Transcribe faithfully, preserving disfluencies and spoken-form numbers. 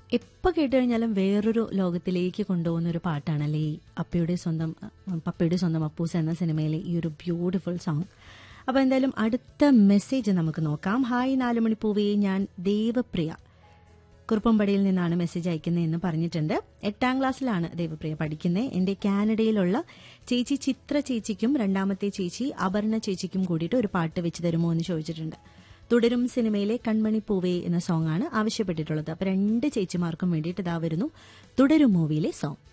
എപ്പോൾ കേട്ട് കഴിഞ്ഞാലും വേറൊരു ലോകത്തിലേക്ക് കൊണ്ടുപോകുന്ന ഒരു പാട്ടാണല്ലേ ഈ അപ്പയുടെ സ്വന്തം പപ്പയുടെ സ്വന്തം അപ്പൂസ് എന്ന സിനിമയിലെ ഈ ഒരു ബ്യൂട്ടിഫുൾ സോങ്. അപ്പോൾ എന്തായാലും അടുത്ത മെസ്സേജ് നമുക്ക് നോക്കാം. ഹായ് നാലുമണിപ്പൂവേ, ഞാൻ ദേവപ്രിയ കുറുപ്പമ്പടിയിൽ നിന്നാണ് മെസ്സേജ് അയക്കുന്നതെന്ന് പറഞ്ഞിട്ടുണ്ട്. എട്ടാം ക്ലാസ്സിലാണ് ദേവപ്രിയ പഠിക്കുന്നത്. എൻ്റെ കാനഡയിലുള്ള ചേച്ചി ചിത്ര ചേച്ചിക്കും രണ്ടാമത്തെ ചേച്ചി അപർണ ചേച്ചിക്കും കൂടിയിട്ട് ഒരു പാട്ട് വെച്ച് തരുമോ എന്ന് ചോദിച്ചിട്ടുണ്ട്. തുടരും സിനിമയിലെ കൺമണി പൂവേ എന്ന സോങ് ആണ് ആവശ്യപ്പെട്ടിട്ടുള്ളത്. അപ്പോൾ രണ്ട് ചേച്ചിമാർക്കും വേണ്ടിയിട്ട് ഇതാ വരുന്നു തുടരും മൂവിയിലെ സോങ്.